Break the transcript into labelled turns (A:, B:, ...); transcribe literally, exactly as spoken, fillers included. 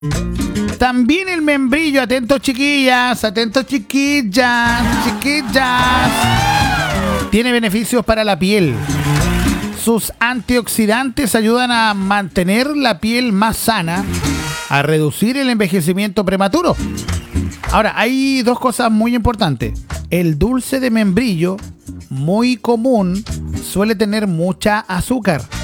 A: También el membrillo, atentos chiquillas, atentos chiquillas, chiquillas. Tiene beneficios para la piel. Sus antioxidantes ayudan a mantener la piel más sana, a reducir el envejecimiento prematuro. Ahora, hay dos cosas muy importantes. El dulce de membrillo, muy común, suele tener mucha azúcar.